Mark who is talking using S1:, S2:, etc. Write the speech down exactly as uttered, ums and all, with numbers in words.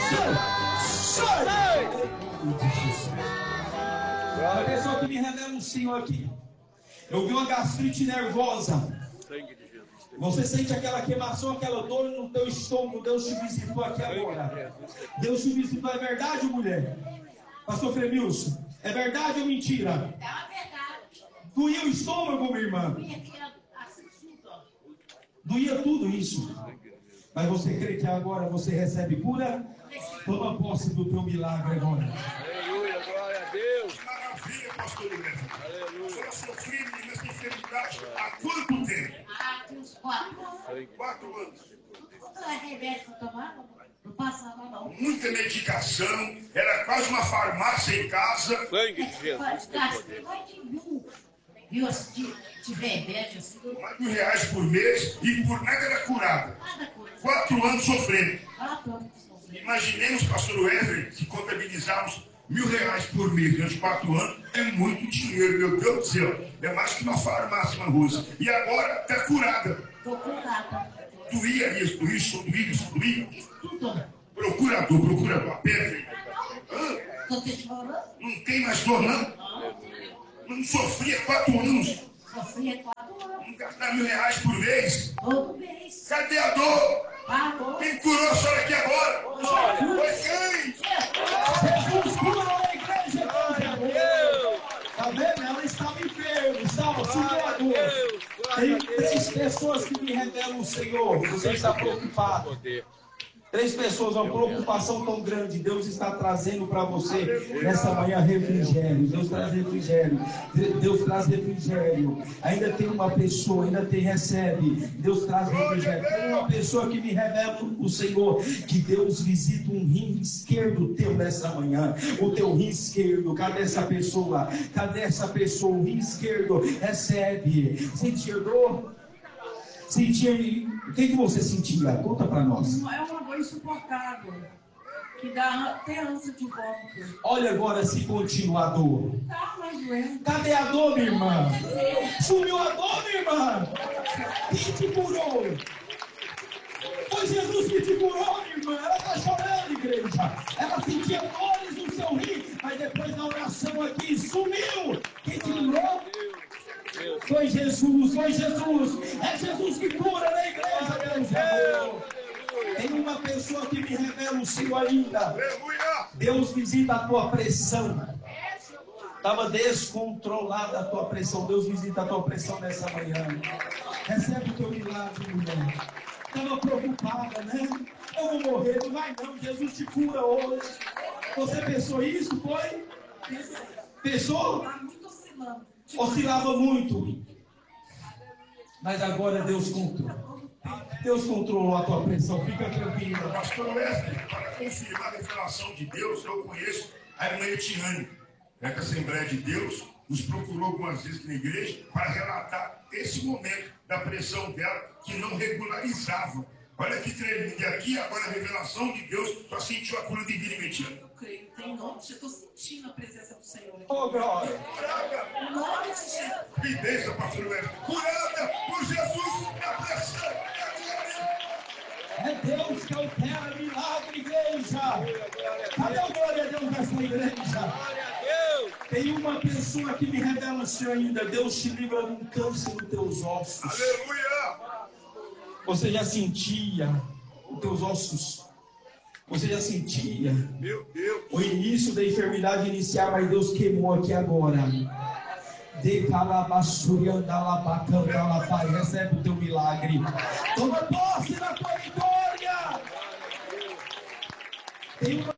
S1: Sai! Sai! A pessoa que me revela um Senhor aqui. Eu vi uma gastrite nervosa. Você sente aquela queimação, aquela dor no teu estômago. Deus te visitou aqui agora. Deus te visitou. É verdade, mulher? Pastor Fremilson, é verdade ou mentira?
S2: É uma verdade.
S1: Doía o estômago, minha irmã? Doía tudo isso. Mas você crê que agora você recebe cura? Toma posse do teu milagre agora.
S3: Aleluia, glória a Deus.
S4: Maravilha, pastor Luiz. Aleluia. Você sofreu nessa enfermidade há quanto tempo?
S2: Há uns quatro anos.
S4: Quatro anos.
S2: Quanto remédio que eu tomava? Não passava não.
S4: Muita medicação. Era quase uma farmácia em casa.
S3: Sangue de Jesus.
S2: Gastei mais de mil. Viu? Se tiver remédio assim.
S4: Mais de mil reais por mês e por nada era curada.
S2: Nada coisa.
S4: Quatro anos sofrendo.
S2: Quatro anos sofrendo.
S4: Imaginemos, pastor Wesley, se contabilizarmos mil reais por mês durante quatro anos, é muito dinheiro, meu Deus do céu. É mais que uma farmácia, uma rússia. E agora está curada.
S2: Estou curada.
S4: Doía isso, doía isso, doía isso, doía.
S2: Tudo.
S4: Procurador, procurador, aperta.
S2: Estou te chorando.
S4: Não tem mais dor, não? Não sofria quatro anos.
S2: Sofria quatro anos.
S4: Não gastar mil reais por mês.
S2: Todo mês.
S4: Cadê a dor?
S2: Parou.
S4: Quem curou a senhora aqui agora? Foi quem?
S1: Jesus curou a igreja. Glória a Deus. Tá vendo? Ela estava enferma, estava sugador. Tem três pessoas que me revelam o Senhor. Você está preocupado. Três pessoas, uma preocupação tão grande. Deus está trazendo para você nessa manhã refrigério. Deus traz refrigério. Deus traz refrigério. Ainda tem uma pessoa, ainda tem, recebe. Deus traz refrigério. Tem uma pessoa que me revela o Senhor, que Deus visita um rim esquerdo teu nessa manhã. O teu rim esquerdo. Cadê essa pessoa? Cadê essa pessoa? O rim esquerdo recebe. Você enxergou? Sentia, o que, que você sentia? Conta para nós.
S5: É uma dor insuportável, que dá até ânsia de vômito.
S1: Olha agora se continua a dor.
S5: Tá mais doendo.
S1: Cadê a dor, minha irmã? Sumiu a dor, minha irmã? Quem te curou? Foi Jesus que te curou, minha irmã. Ela está chorando, igreja. Ela sentia dores no seu rim, mas depois da oração aqui, sumiu. Quem te curou? Foi Jesus, foi Jesus. É Jesus que cura na igreja, Deus amor. Tem uma pessoa que me revela o Senhor ainda. Deus visita a tua pressão. Estava descontrolada a tua pressão. Deus visita a tua pressão nessa manhã. Recebe o teu milagre, mulher. Estava preocupada, né? Eu vou morrer, não vai não. Jesus te cura hoje. Você pensou isso, foi? Pensou?
S5: Tá muito oscilando.
S1: Oscilava muito. Mas agora Deus controlou. Deus controlou a tua pressão. Fica tranquila.
S4: Pastor Wesley, para confirmar a revelação de Deus, eu conheço a irmã Etiane, é da Assembleia de Deus, nos procurou algumas vezes aqui na igreja para relatar esse momento da pressão dela que não regularizava. Olha que tremendo. E aqui agora a revelação de Deus só sentiu a cura divina em Etiane.
S5: Eu creio, tem nome, eu estou sentindo a presença do Senhor aqui.
S1: Oh, glória.
S5: Em nome de Jesus.
S4: Que bênção, pastor Wesley. Curada por Jesus na pressão.
S1: É Deus que opera milagre, igreja. Cadê o glória a Deus nessa igreja? Tem uma pessoa que me revela o Senhor ainda. Deus te livra de um câncer nos teus ossos.
S4: Aleluia.
S1: Você já sentia os teus ossos. Você já sentia
S4: Meu Deus.
S1: o início da enfermidade iniciar, mas Deus queimou aqui agora. De calabasuriandalabacandalapai, recebe o teu milagre. Toma posse da tua vitória. Tem uma